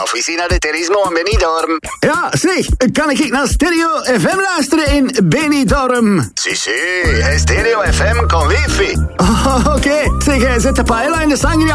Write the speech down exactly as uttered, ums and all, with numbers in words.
Oficina de Turismo in Benidorm. Ja, zeg, kan ik naar Stereo F M luisteren in Benidorm? Si, si, Stereo F M con wifi. Oh, oké. Okay. Zeg, zet de paella in de sangria